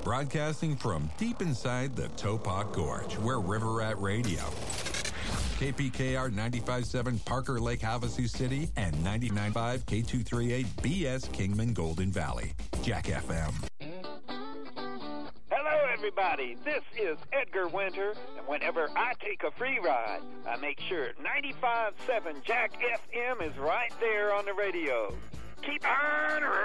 Broadcasting from deep inside the Topak Gorge, we're River Rat Radio. KPKR 95.7 Parker Lake Havasu City and 99.5 K238 BS Kingman Golden Valley. Jack FM. Hello, everybody. This is Edgar Winter, and whenever I take a free ride, I make sure 95.7 Jack FM is right there on the radio. Keep on